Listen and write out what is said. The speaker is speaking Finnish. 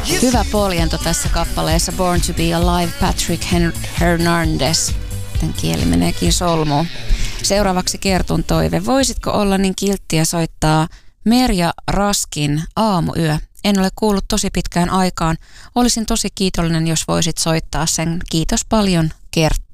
Hyvä poljento tässä kappaleessa Born to be Alive, Patrick Hernandez. Tämän kieli meneekin solmuun. Seuraavaksi Kertun toive. Voisitko olla niin kilttiä soittaa Merja Raskin Aamuyö? En ole kuullut tosi pitkään aikaan. Olisin tosi kiitollinen, jos voisit soittaa sen. Kiitos paljon, Kerttu.